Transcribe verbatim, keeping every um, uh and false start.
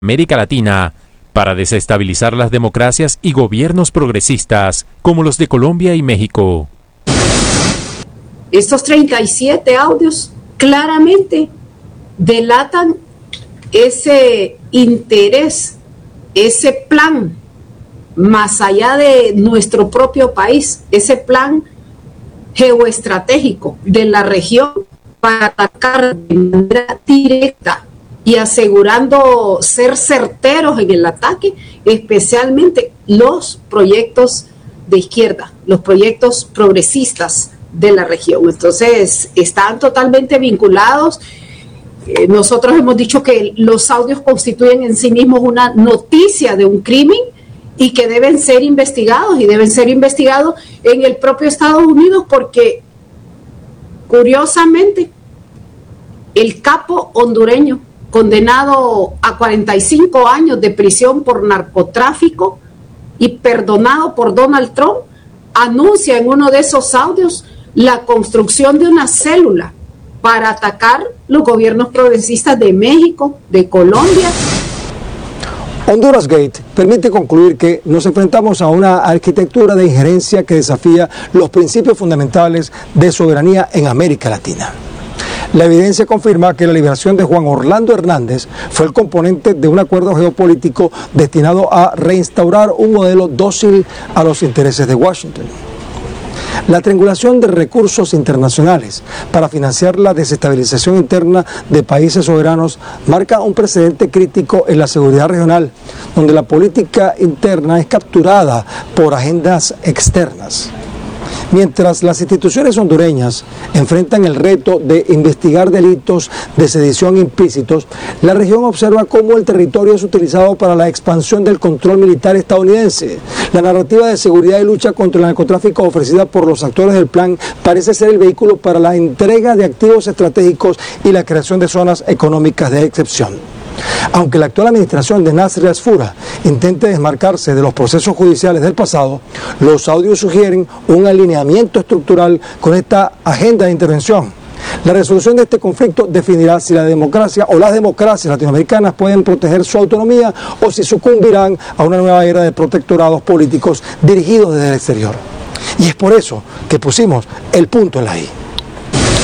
América Latina para desestabilizar las democracias y gobiernos progresistas como los de Colombia y México. Estos treinta y siete audios claramente delatan ese interés, ese plan más allá de nuestro propio país, ese plan geoestratégico de la región para atacar de manera directa y asegurando ser certeros en el ataque, especialmente los proyectos de izquierda, los proyectos progresistas de la región. Entonces, están totalmente vinculados. Eh, nosotros hemos dicho que los audios constituyen en sí mismos una noticia de un crimen y que deben ser investigados, y deben ser investigados en el propio Estados Unidos, porque curiosamente el capo hondureño condenado a cuarenta y cinco años de prisión por narcotráfico y perdonado por Donald Trump, anuncia en uno de esos audios la construcción de una célula para atacar los gobiernos progresistas de México, de Colombia. Honduras Gate permite concluir que nos enfrentamos a una arquitectura de injerencia que desafía los principios fundamentales de soberanía en América Latina. La evidencia confirma que la liberación de Juan Orlando Hernández fue el componente de un acuerdo geopolítico destinado a reinstaurar un modelo dócil a los intereses de Washington. La triangulación de recursos internacionales para financiar la desestabilización interna de países soberanos marca un precedente crítico en la seguridad regional, donde la política interna es capturada por agendas externas. Mientras las instituciones hondureñas enfrentan el reto de investigar delitos de sedición implícitos, la región observa cómo el territorio es utilizado para la expansión del control militar estadounidense. La narrativa de seguridad y lucha contra el narcotráfico ofrecida por los actores del plan parece ser el vehículo para la entrega de activos estratégicos y la creación de zonas económicas de excepción. Aunque la actual administración de Nasser Asfura intente desmarcarse de los procesos judiciales del pasado, los audios sugieren un alineamiento estructural con esta agenda de intervención. La resolución de este conflicto definirá si la democracia o las democracias latinoamericanas pueden proteger su autonomía o si sucumbirán a una nueva era de protectorados políticos dirigidos desde el exterior. Y es por eso que pusimos el punto en la I.